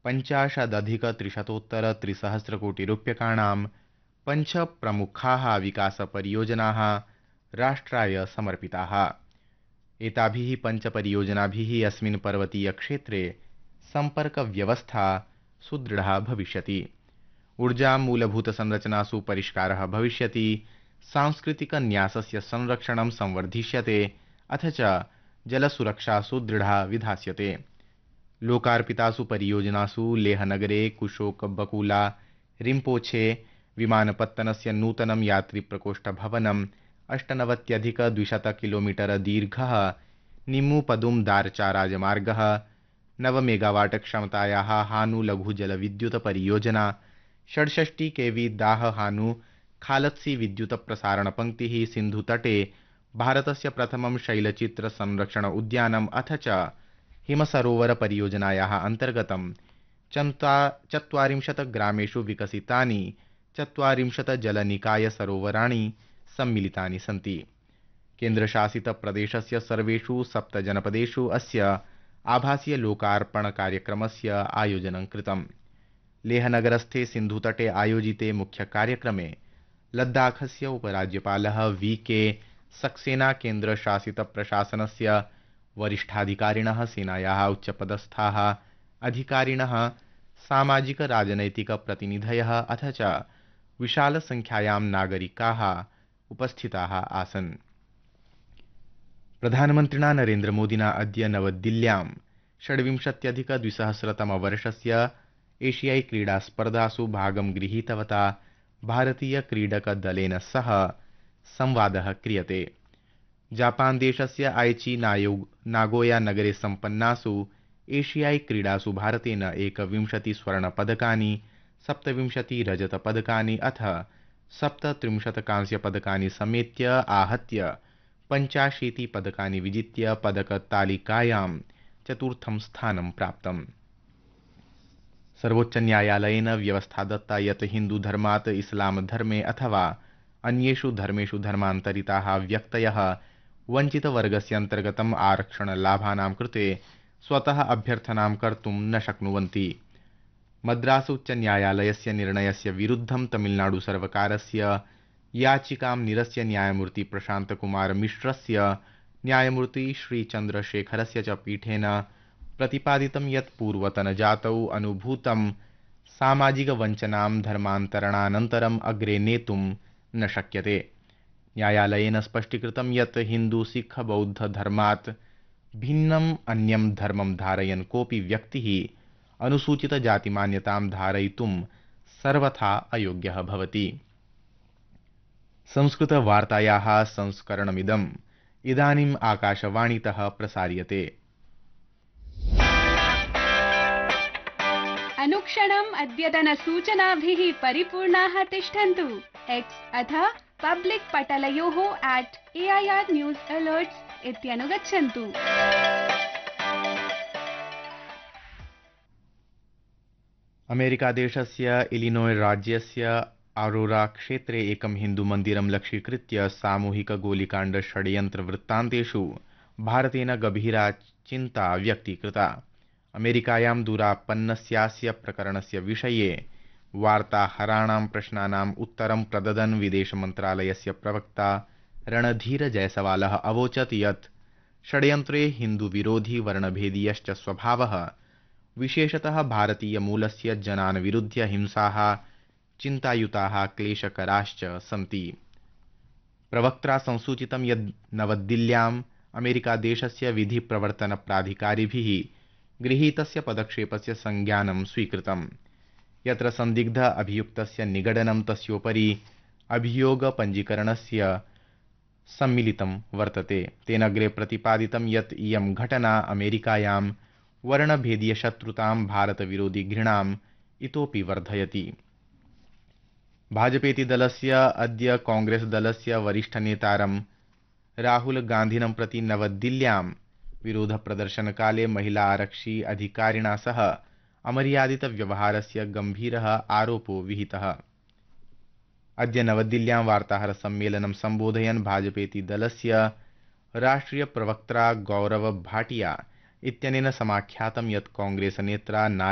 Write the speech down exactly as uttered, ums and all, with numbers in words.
पञ्चाशदधिकत्रिशतोत्तरत्रिसहस्रकोटिरूप्यकाणां पञ्च प्रमुखाः विकासपरियोजनाः राष्ट्राय समर्पिताः। एताभिः पञ्चपरियोजनाभिः अस्मिन् पर्वतीयक्षेत्रे सम्पर्कव्यवस्था सुदृढा भविष्यति। ऊर्जा मूलभूतसंरचनासु परिष्कारः भविष्यति, सांस्कृतिकन्यासस्य संरक्षणं संवर्धिष्यते, अथ च जलसुरक्षा सुदृढा विधास्यते। लोकार्पितासु परियोजनासु लेहनगरे कुशोकबकुला रिम्पोछे विमानपत्तनस्य नूतनं यात्रिप्रकोष्ठभवनम्, अष्टनवत्यधिकद्विशत किलोमीटर दीर्घः निम्मुपदुम दारचा राजमार्गः, नव मेगावाट क्षमतायाः हानु लघुजलविद्युत परियोजना, षड्षष्टि केवी दाह हानु खालत्सी विद्युत प्रसारणपङ्क्तिः, सिन्धुतटे भारतस्य प्रथमं शैलचित्र संरक्षण उद्यानम्, अथ च हिमसरोवर परियोजनायाः अन्तर्गतं चत्वारिंशत् ग्रामेषु विकसितानि चत्वारिंशत् जलनिकाय सरोवराणि सम्मिलितानि सन्ति। केन्द्रशासितप्रदेशस्य सर्वेषु सप्त जनपदेषु अस्य आभासीय लोकार्पण कार्यक्रमस्य आयोजनं कृतम्। लेहनगरस्थे सिन्धुतटे आयोजिते मुख्यकार्यक्रमे लद्दाखस्य उपराज्यपालः वी के सक्सेना, केन्द्रशासितप्रशासनस्य वरिष्ठाधिकारिणः, सेनायाः उच्चपदस्थाः अधिकारिणः, सामाजिकराजनैतिकप्रतिनिधयः, अथ च विशालसंख्यायां नागरिकाः उपस्थिताः आसन्। प्रधानमन्त्रिणा नरेन्द्रमोदिना अद्य नवदिल्ल्यां षड्विंशत्यधिकद्विसहस्रतमवर्षस्य एशियाई क्रीडास्पर्धासु भागं गृहीतवता भारतीयक्रीडकदलेन सह संवादः क्रियते। जापानदेशस्य आइची नागोया नगरे सम्पन्नासु एशियाई क्रीडासु भारतेन एकविंशति स्वर्णपदकानि, सप्तविंशति रजतपदकानि अथ सप्तत्रिंशत् कांस्यपदकानि समेत्य आहत्य पञ्चाशीति पदकानि विजित्य पदकतालिकायां चतुर्थं स्थानं प्राप्तम्। सर्वोच्चन्यायालयेन व्यवस्था दत्ता यत् हिन्दुधर्मात् इस्लामधर्मे अथवा अन्येषु धर्मेषु धर्मान्तरिताः व्यक्तयः वञ्चितवर्गस्य अन्तर्गतम् आरक्षणलाभानां कृते स्वतः अभ्यर्थनां कर्तुं न शक्नुवन्ति। मद्रास उच्चन्यायालयस्य निर्णयस्य विरुद्धं तमिलनाडुसर्वकारस्य याचिकां निरस्य न्यायमूर्ति प्रशान्तकुमार मिश्रस्य न्यायमूर्ति श्रीचन्द्रशेखरस्य च पीठेन प्रतिपादितं यत् पूर्वतनजातौ अनुभूतं सामाजिकवञ्चनां धर्मान्तरणानन्तरम् अग्रे नेतुं न शक्यते। न्यायालयेन स्पष्टीकृतं यत् हिन्दू सिख बौद्ध धर्मात् भिन्नम् अन्यं धर्मं धारयन् कोऽपि व्यक्तिः अनुसूचितजातिमान्यतां धारयितुं सर्वथा अयोग्यः भवति। संस्कृतवार्तायाः संस्करणमिदम् इदानीम् आकाशवाणीतः प्रसार्यते। अनुक्षणम् अद्यतनसूचनाभिः परिपूर्णाः तिष्ठन्तु। एक्स् अथ public पटलयोः at A I are news अलर्ट्स् इत्यनुगच्छन्तु। अमेरिकादेशस्य इलिनोय् राज्यस्य अरोरा क्षेत्रे एकं हिन्दुमन्दिरं लक्ष्यीकृत्य सामूहिकगोलिकाण्डषड्यन्त्रवृत्तान्तेषु भारतेन गभीरा चिन्ता व्यक्तीकृता। अमेरिकायां दूरापन्नस्यास्य प्रकरणस्य विषये वार्ताहराणां प्रश्नानाम् उत्तरं प्रददन् विदेशमन्त्रालयस्य प्रवक्ता रणधीर जयसवालः अवोचत् यत् षड्यन्त्रे हिन्दुविरोधी वर्णभेदीयश्च स्वभावः विशेषतः भारतीयमूलस्य जनान् विरुध्य हिंसाः चिन्तायुताः क्लेशकराश्च सन्ति। प्रवक्त्रा संसूचितं यत् नवदिल्ल्याम् अमेरिकादेशस्य विधिप्रवर्तनप्राधिकारिभिः गृहीतस्य पदक्षेपस्य संज्ञानं स्वीकृतम्, यत्र संदिग्ध अभियुक्तस्य निगडनं तस्योपरि अभियोगपञ्जीकरणस्य सम्मिलितं वर्तते। तेन अग्रे प्रतिपादितं यत् इयं घटना अमेरिकायां वर्णभेदीयशत्रुतां, भारतविरोधी घृणाम् इतोपि वर्धयति। भाजपेति दलस्य अद्य कांग्रेस दलस्य वरिष्ठनेतारं राहुल गान्धिनं प्रति नवदिल्ल्यां विरोधप्रदर्शनकाले महिला आरक्षी अधिकारिणा सह अमर्यादितव्यवहारस्य गम्भीरः आरोपो विहितः। अद्य नवदिल्ल्यां वार्ताहरसम्मेलनं सम्बोधयन् भाजपेति दलस्य राष्ट्रियप्रवक्त्रा गौरव भाटिया इत्यनेन समाख्यातं यत् कांग्रेस नेत्रा